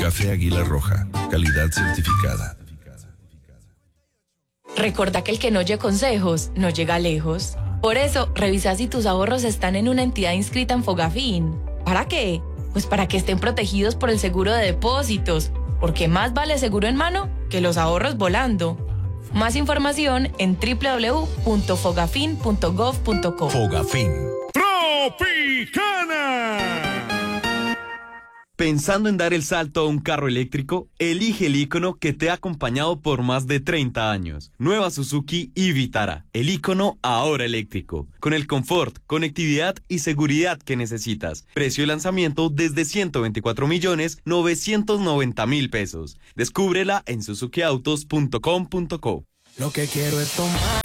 Café Águila Roja, calidad certificada. Recuerda que el que no oye consejos no llega lejos. Por eso, revisa si tus ahorros están en una entidad inscrita en Fogafín. ¿Para qué? Pues para que estén protegidos por el seguro de depósitos, porque más vale seguro en mano que los ahorros volando. Más información en www.fogafin.gov.co. Fogafín. Tropicana. Pensando en dar el salto a un carro eléctrico, elige el ícono que te ha acompañado por más de 30 años. Nueva Suzuki e-Vitara, el ícono ahora eléctrico, con el confort, conectividad y seguridad que necesitas. Precio de lanzamiento desde 124.990.000 pesos. Descúbrela en suzukiautos.com.co. Lo que quiero es tomar